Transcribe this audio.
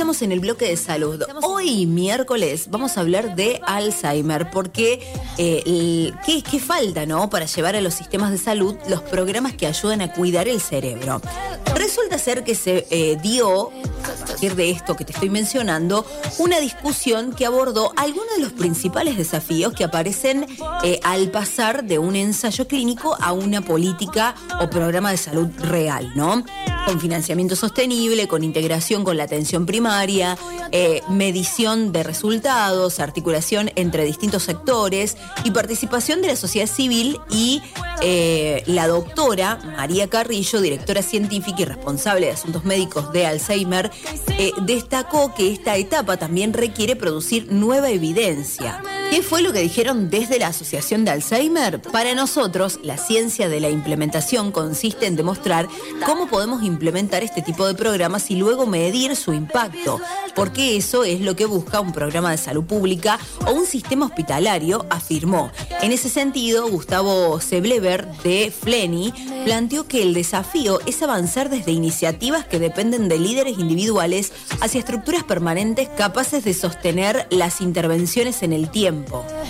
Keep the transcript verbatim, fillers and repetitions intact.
estamos en el bloque de salud. Hoy, miércoles, vamos a hablar de Alzheimer, porque eh, el, ¿qué, qué falta, no? Para llevar a los sistemas de salud los programas que ayudan a cuidar el cerebro. Resulta ser que se eh, dio, a partir de esto que te estoy mencionando, una discusión que abordó algunos de los principales desafíos que aparecen eh, al pasar de un ensayo clínico a una política o programa de salud real, ¿no? Con financiamiento sostenible, con integración con la atención primaria, eh, medición de resultados, articulación entre distintos sectores y participación de la sociedad civil y eh, la doctora María Carrillo, directora científica y responsable de asuntos médicos de Alzheimer, eh, destacó que esta etapa también requiere producir nueva evidencia. ¿Qué fue lo que dijeron desde la Asociación de Alzheimer? Para nosotros, la ciencia de la implementación consiste en demostrar cómo podemos implementar este tipo de programas y luego medir su impacto, porque eso es lo que busca un programa de salud pública o un sistema hospitalario, afirmó. En ese sentido, Gustavo Seblever de Fleni planteó que el desafío es avanzar desde iniciativas que dependen de líderes individuales hacia estructuras permanentes capaces de sostener las intervenciones en el tiempo.